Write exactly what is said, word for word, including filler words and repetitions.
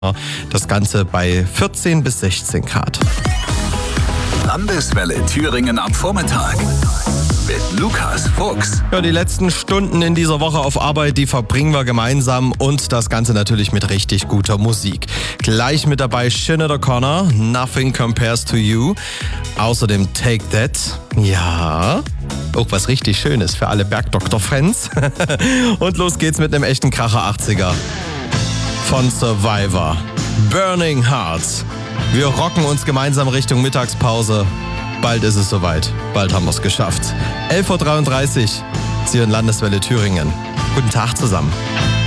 Das Ganze bei vierzehn bis sechzehn Grad. Landeswelle Thüringen am Vormittag mit Lukas Fuchs. Ja, die letzten Stunden in dieser Woche auf Arbeit, die verbringen wir gemeinsam und das Ganze natürlich mit richtig guter Musik. Gleich mit dabei Sinead O'Connor, Nothing Compares to You. Außerdem Take That. Ja, auch was richtig Schönes für alle Bergdoktor-Fans. Und los geht's mit einem echten Kracher achtziger. Von Survivor. Burning Hearts. Wir rocken uns gemeinsam Richtung Mittagspause. Bald ist es soweit. Bald haben wir es geschafft. elf Uhr dreiunddreißig. Sie hören Landeswelle Thüringen. Guten Tag zusammen.